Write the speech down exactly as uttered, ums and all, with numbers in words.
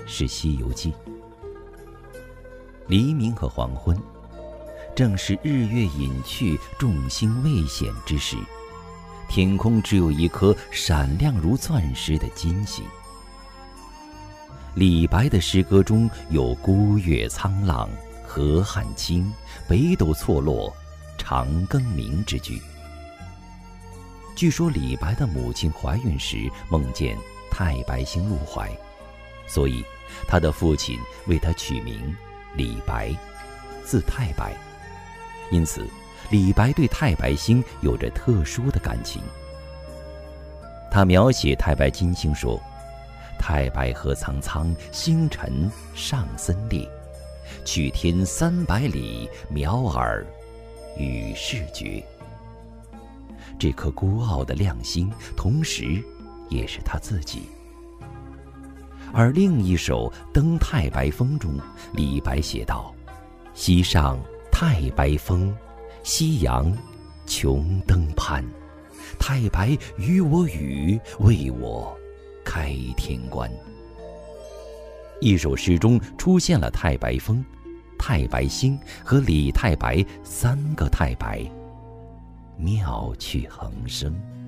是《西游记》。黎明和黄昏，正是日月隐去、众星未显之时，天空只有一颗闪亮如钻石的金星。李白的诗歌中有孤月苍朗、河汉清、北斗错落、长庚明之句。据说李白的母亲怀孕时梦见太白星入怀，所以他的父亲为他取名李白，字太白。因此李白对太白星有着特殊的感情。他描写太白金星说：太白河苍苍，星辰上森列，去天三百里，渺尔与世绝。这颗孤傲的亮星，同时也是他自己。而另一首《登太白峰》中，李白写道：西上太白峰，夕阳穷登攀。太白与我语，为我开天关。一首诗中出现了太白峰、太白星和李太白三个太白，妙趣横生。